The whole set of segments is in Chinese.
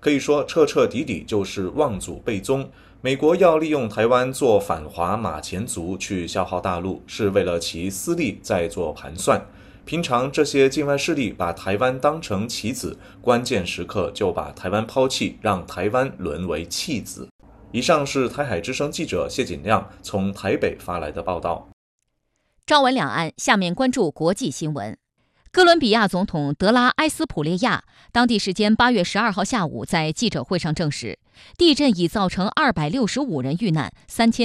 可以说彻彻底底就是妄祖背宗。美国要利用台湾做反华马前卒去消耗大陆，是为了其私利在做盘算。平常这些境外势力把台湾当成棋子，关键时刻就把台湾抛弃，让台湾沦为弃子。以上是台海之声记者谢锦亮从台北发来的报道。 朝闻两岸，下面关注国际新闻。哥伦比亚总统德拉埃斯普列亚当地时间8月12号下午在记者会上证实，地震已造成265人遇难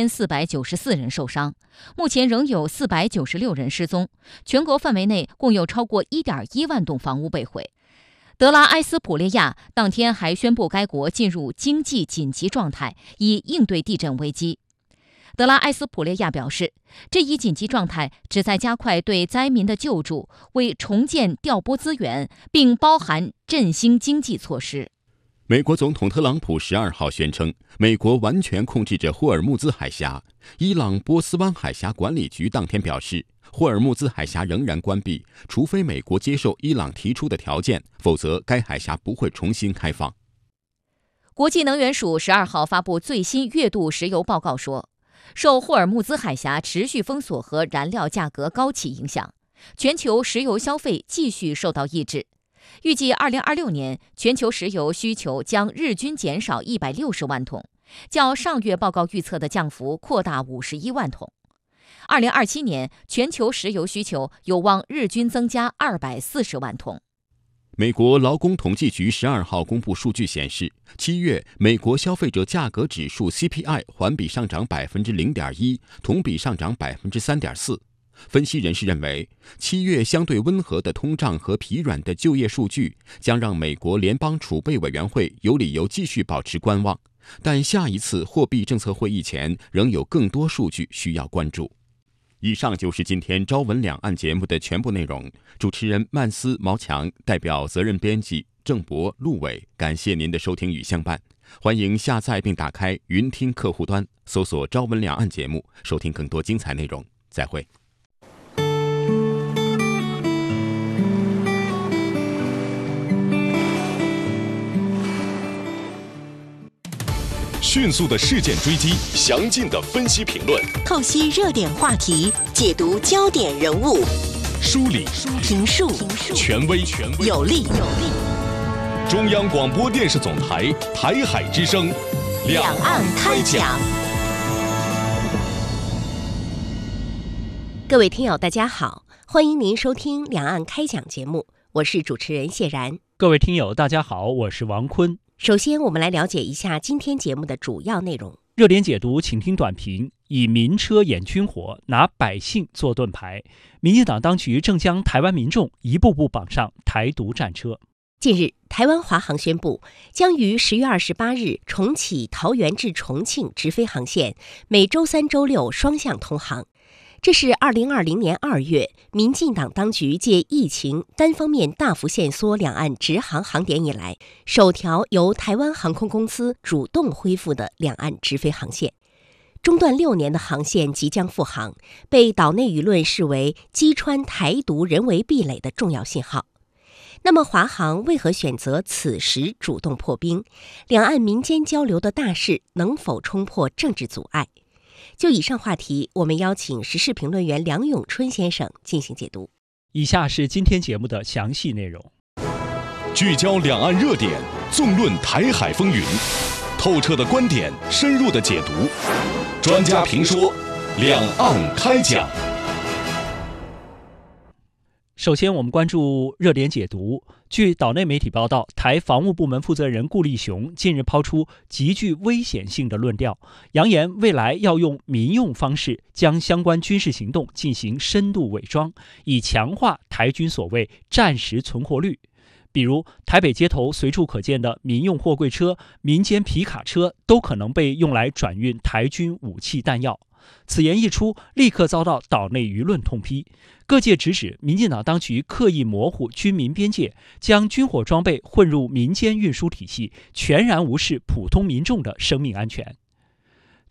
，3494人受伤，目前仍有496人失踪，全国范围内共有超过1.1万栋房屋被毁。德拉埃斯普列亚当天还宣布该国进入经济紧急状态，以应对地震危机。德拉埃斯普列亚表示，这一紧急状态旨在加快对灾民的救助，为重建调拨资源，并包含振兴经济措施。 美国总统特朗普12号宣称，美国完全控制着霍尔木兹海峡。伊朗波斯湾海峡管理局当天表示，霍尔木兹海峡仍然关闭，除非美国接受伊朗提出的条件，否则该海峡不会重新开放。 国际能源署12号发布最新月度石油报告说，受霍尔木兹海峡持续封锁和燃料价格高企影响，全球石油消费继续受到抑制。预计2026年全球石油需求将日均减少160万桶，较上月报告预测的降幅扩大51万桶。2027年全球石油需求有望日均增加240万桶。 美国劳工统计局12号公布数据显示，7月美国消费者价格指数 CPI 环比上涨 0.1%， 同比上涨 3.4%。分析人士认为，7月相对温和的通胀和疲软的就业数据将让美国联邦储备委员会有理由继续保持观望，但下一次货币政策会议前仍有更多数据需要关注。以上就是今天朝闻两岸节目的全部内容。主持人曼斯、毛强，代表责任编辑郑博、陆伟，感谢您的收听与相伴。欢迎下载并打开云听客户端，搜索朝闻两岸节目，收听更多精彩内容。再会。 迅速的事件追击，详尽的分析评论， 透析热点话题，解读焦点人物， 梳理评述权威有力。 中央广播电视总台台海之声， 两岸开讲。各位听友大家好，欢迎您收听两岸开讲节目，我是主持人谢然。 各位听友大家好，我是王坤。 首先我们来了解一下今天节目的主要内容。 热点解读请听短评，以民车演军火，拿百姓做盾牌。民进党当局正将台湾民众一步步绑上台独战车。 近日，台湾华航宣布将于10月28日重启桃园至重庆直飞航线，每周3、周6双向通航。这是2020年2月民进党当局借疫情单方面大幅限缩两岸直航航点以来，首条由台湾航空公司主动恢复的两岸直飞航线。中断6年的航线即将复航，被岛内舆论视为击穿台独人为壁垒的重要信号。那么华航为何选择此时主动破冰？两岸民间交流的大势能否冲破政治阻碍？就以上话题，我们邀请时事评论员梁永春先生进行解读。 以下是今天节目的详细内容。 聚焦两岸热点，纵论台海风云，透彻的观点，深入的解读，专家评说，两岸开讲。 首先我们关注热点解读。据岛内媒体报道，台防务部门负责人顾立雄近日抛出极具危险性的论调，扬言未来要用民用方式将相关军事行动进行深度伪装，以强化台军所谓战时存活率。比如台北街头随处可见的民用货柜车、民间皮卡车都可能被用来转运台军武器弹药。此言一出，立刻遭到岛内舆论痛批。各界直指民进党当局刻意模糊军民边界，将军火装备混入民间运输体系，全然无视普通民众的生命安全。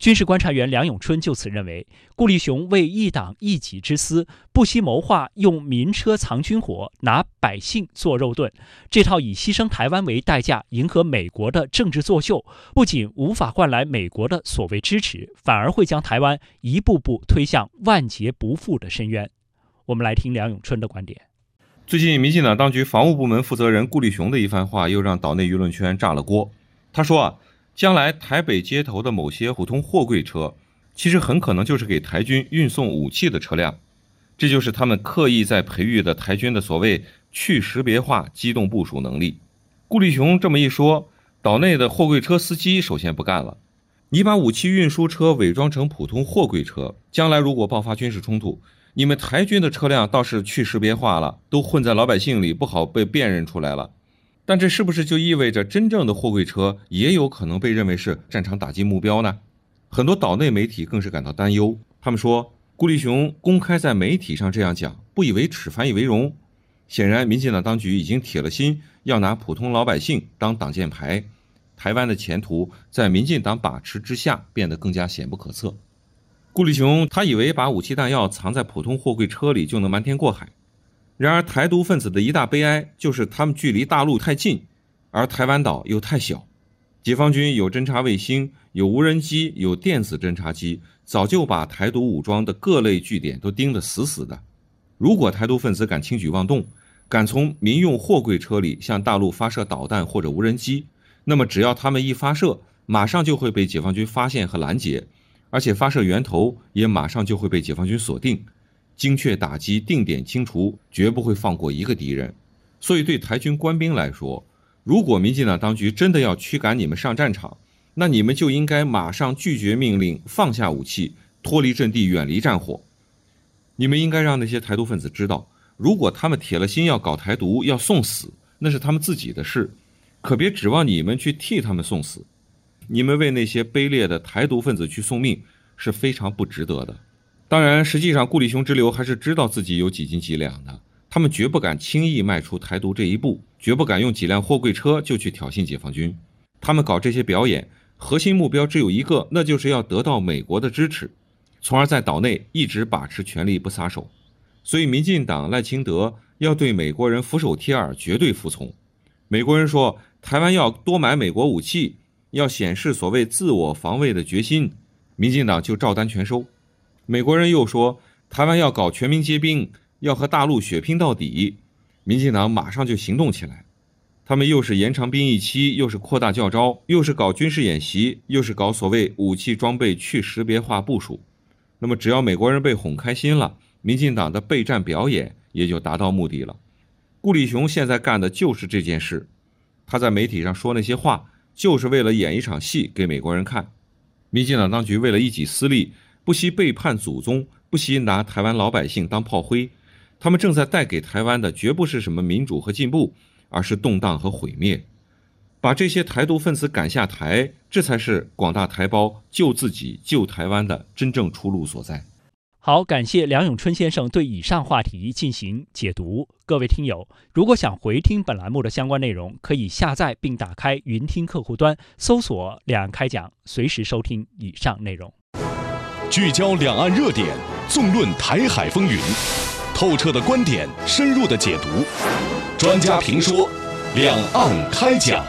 军事观察员梁永春就此认为，顾立雄为一党一己之私，不惜谋划用民车藏军火，拿百姓做肉盾。这套以牺牲台湾为代价迎合美国的政治作秀，不仅无法换来美国的所谓支持，反而会将台湾一步步推向万劫不复的深渊。我们来听梁永春的观点。 最近民进党当局防务部门负责人顾立雄的一番话又让岛内舆论圈炸了锅。他说将来台北街头的某些普通货柜车其实很可能就是给台军运送武器的车辆，这就是他们刻意在培育的台军的所谓去识别化机动部署能力。顾立雄这么一说，岛内的货柜车司机首先不干了。你把武器运输车伪装成普通货柜车，将来如果爆发军事冲突，你们台军的车辆倒是去识别化了，都混在老百姓里，不好被辨认出来了。但这是不是就意味着真正的货柜车也有可能被认为是战场打击目标呢？很多岛内媒体更是感到担忧，他们说顾立雄公开在媒体上这样讲，不以为耻反以为荣。显然民进党当局已经铁了心要拿普通老百姓当挡箭牌，台湾的前途在民进党把持之下变得更加险不可测。顾立雄他以为把武器弹药藏在普通货柜车里就能瞒天过海，然而台独分子的一大悲哀就是他们距离大陆太近，而台湾岛又太小。解放军有侦察卫星，有无人机，有电子侦察机，早就把台独武装的各类据点都盯得死死的。如果台独分子敢轻举妄动，敢从民用货柜车里向大陆发射导弹或者无人机，那么只要他们一发射，马上就会被解放军发现和拦截，而且发射源头也马上就会被解放军锁定，精确打击，定点清除，绝不会放过一个敌人。所以对台军官兵来说，如果民进党当局真的要驱赶你们上战场，那你们就应该马上拒绝命令，放下武器，脱离阵地，远离战火。你们应该让那些台独分子知道，如果他们铁了心要搞台独，要送死，那是他们自己的事，可别指望你们去替他们送死。你们为那些卑劣的台独分子去送命是非常不值得的。当然，实际上顾立雄之流还是知道自己有几斤几两的，他们绝不敢轻易迈出台独这一步，绝不敢用几辆货柜车就去挑衅解放军。他们搞这些表演，核心目标只有一个，那就是要得到美国的支持，从而在岛内一直把持权力不撒手。所以民进党赖清德要对美国人俯首帖耳，绝对服从。美国人说台湾要多买美国武器，要显示所谓自我防卫的决心，民进党就照单全收。美国人又说台湾要搞全民皆兵，要和大陆血拼到底，民进党马上就行动起来。他们又是延长兵役期，又是扩大教招，又是搞军事演习，又是搞所谓武器装备去识别化部署。那么只要美国人被哄开心了，民进党的备战表演也就达到目的了。顾立雄现在干的就是这件事，他在媒体上说那些话，就是为了演一场戏给美国人看。民进党当局为了一己私利，不惜背叛祖宗，不惜拿台湾老百姓当炮灰，他们正在带给台湾的绝不是什么民主和进步，而是动荡和毁灭。把这些台独分子赶下台，这才是广大台胞救自己救台湾的真正出路所在。 好，感谢梁永春先生对以上话题进行解读。各位听友，如果想回听本栏目的相关内容，可以下载并打开云听客户端，搜索两岸开讲，随时收听以上内容。 聚焦两岸热点，纵论台海风云，透彻的观点，深入的解读，专家评说，两岸开讲。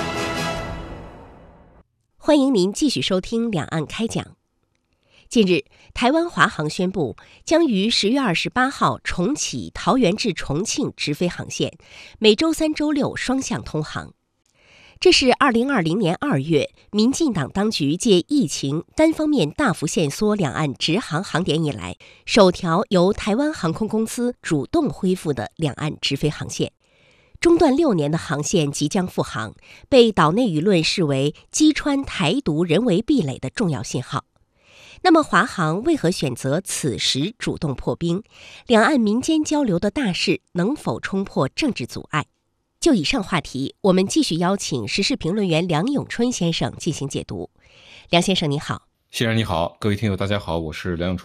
欢迎您继续收听两岸开讲。近日，台湾华航宣布将于10月28号重启桃园至重庆直飞航线，每周3、周6双向通航。这是2020年2月，民进党当局借疫情单方面大幅限缩两岸直航航点以来，首条由台湾航空公司主动恢复的两岸直飞航线。中断6年的航线即将复航，被岛内舆论视为击穿台独人为壁垒的重要信号。那么华航为何选择此时主动破冰？两岸民间交流的大势能否冲破政治阻碍？就以上话题，我们继续邀请时事评论员梁永春先生进行解读。梁先生你好。 谢然你好，各位听友大家好，我是梁永春。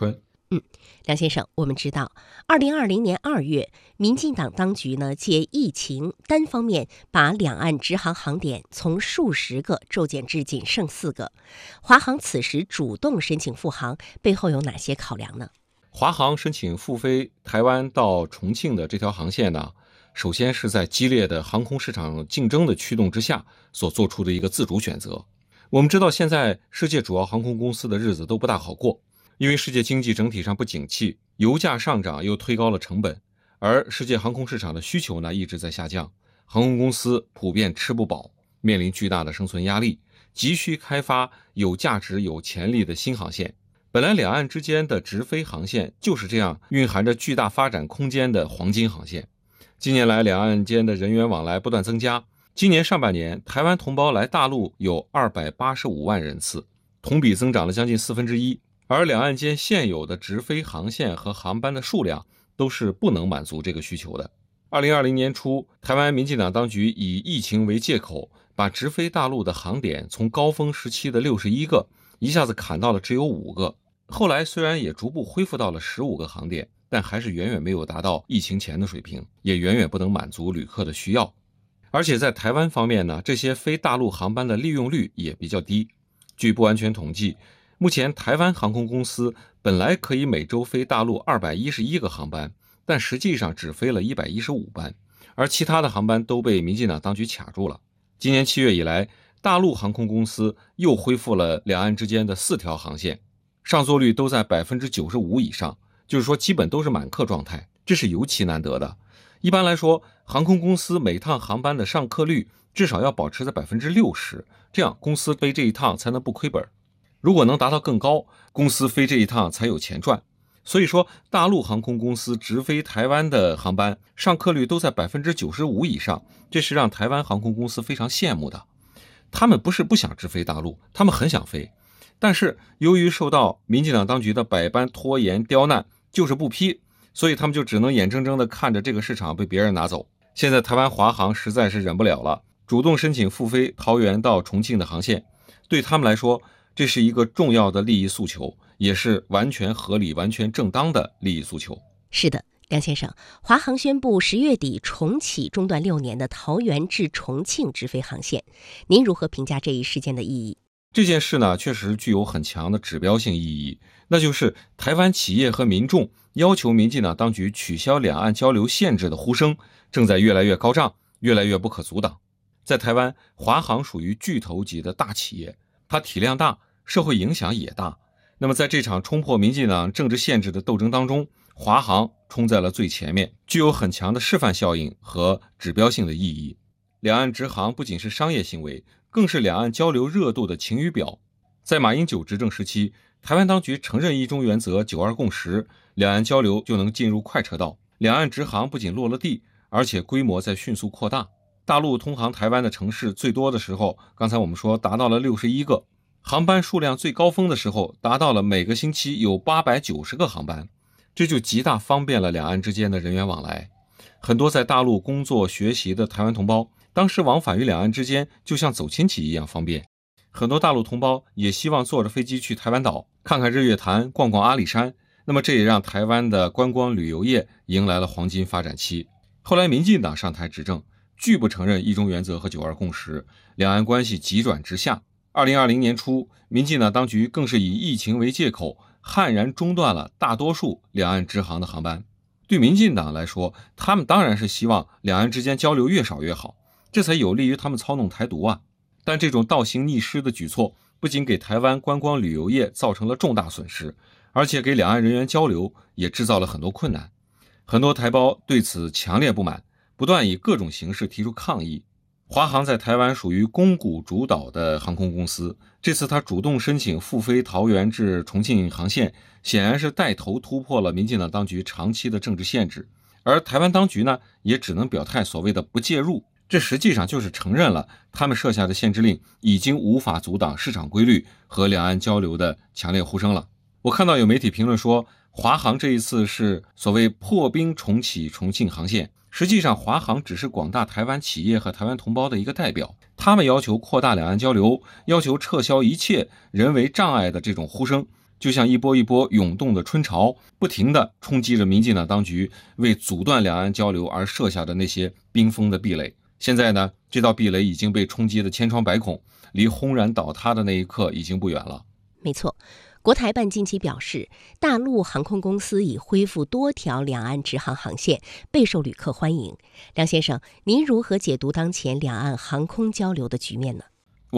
梁先生，我们知道，2020年2月，民进党当局呢借疫情单方面把两岸直航航点从数十个骤减至仅剩4个。华航此时主动申请复航，背后有哪些考量呢？ 华航申请复飞台湾到重庆的这条航线呢，首先是在激烈的航空市场竞争的驱动之下所做出的一个自主选择。我们知道，现在世界主要航空公司的日子都不大好过。因为世界经济整体上不景气，油价上涨又推高了成本，而世界航空市场的需求呢一直在下降，航空公司普遍吃不饱，面临巨大的生存压力，急需开发有价值有潜力的新航线。本来两岸之间的直飞航线就是这样蕴含着巨大发展空间的黄金航线。近年来两岸间的人员往来不断增加，今年上半年台湾同胞来大陆有285万人次，同比增长了将近1/4。而两岸间现有的直飞航线和航班的数量都是不能满足这个需求的。2020年初，台湾民进党当局以疫情为借口，把直飞大陆的航点从高峰时期的61个一下子砍到了只有5个。后来虽然也逐步恢复到了15个航点，但还是远远没有达到疫情前的水平，也远远不能满足旅客的需要。而且在台湾方面呢，这些非大陆航班的利用率也比较低。据不完全统计，目前台湾航空公司本来可以每周飞大陆211个航班，但实际上只飞了115班，而其他的航班都被民进党当局卡住了。今年7月以来，大陆航空公司又恢复了两岸之间的4条航线，上座率都在95%以上，就是说基本都是满客状态，这是尤其难得的。一般来说，航空公司每趟航班的上客率至少要保持在60%，这样公司飞这一趟才能不亏本。如果能达到更高，公司飞这一趟才有钱赚。所以说，大陆航空公司直飞台湾的航班上客率都在95%以上，这是让台湾航空公司非常羡慕的。他们不是不想直飞大陆，他们很想飞，但是由于受到民进党当局的百般拖延刁难，就是不批，所以他们就只能眼睁睁地看着这个市场被别人拿走。现在台湾华航实在是忍不了了，主动申请复飞桃园到重庆的航线，对他们来说，这是一个重要的利益诉求，也是完全合理、完全正当的利益诉求。 是的，梁先生，华航宣布10月底重启中断6年的桃园至重庆直飞航线，您如何评价这一事件的意义？ 这件事呢，确实具有很强的指标性意义，那就是台湾企业和民众要求民进党当局取消两岸交流限制的呼声正在越来越高涨，越来越不可阻挡。在台湾，华航属于巨头级的大企业，它体量大，社会影响也大。那么在这场冲破民进党政治限制的斗争当中，华航冲在了最前面，具有很强的示范效应和指标性的意义。两岸直航不仅是商业行为，更是两岸交流热度的晴雨表。在马英九执政时期，台湾当局承认一中原则、九二共识，两岸交流就能进入快车道。两岸直航不仅落了地，而且规模在迅速扩大。大陆通航台湾的城市最多的时候，刚才我们说达到了61个，航班数量最高峰的时候达到了每个星期有890个航班，这就极大方便了两岸之间的人员往来。很多在大陆工作学习的台湾同胞，当时往返于两岸之间就像走亲戚一样方便。很多大陆同胞也希望坐着飞机去台湾岛看看日月潭，逛逛阿里山，那么这也让台湾的观光旅游业迎来了黄金发展期。后来民进党上台执政，拒不承认一中原则和九二共识，两岸关系急转直下。2020年初，民进党当局更是以疫情为借口，悍然中断了大多数两岸直航的航班。对民进党来说，他们当然是希望两岸之间交流越少越好，这才有利于他们操弄台独啊。但这种倒行逆施的举措，不仅给台湾观光旅游业造成了重大损失，而且给两岸人员交流也制造了很多困难。很多台胞对此强烈不满，不断以各种形式提出抗议。华航在台湾属于公股主导的航空公司，这次他主动申请复飞桃园至重庆航线，显然是带头突破了民进党当局长期的政治限制。而台湾当局呢，也只能表态所谓的不介入，这实际上就是承认了他们设下的限制令已经无法阻挡市场规律和两岸交流的强烈呼声了。我看到有媒体评论说，华航这一次是所谓破冰重启重庆航线，实际上华航只是广大台湾企业和台湾同胞的一个代表，他们要求扩大两岸交流，要求撤销一切人为障碍的这种呼声， 就像一波一波涌动的春潮，不停地冲击着民进党当局为阻断两岸交流而设下的那些冰封的壁垒。现在呢，这道壁垒已经被冲击的千疮百孔，离轰然倒塌的那一刻已经不远了。 没错，国台办近期表示，大陆航空公司已恢复多条两岸直航航线，备受旅客欢迎。梁先生，您如何解读当前两岸航空交流的局面呢？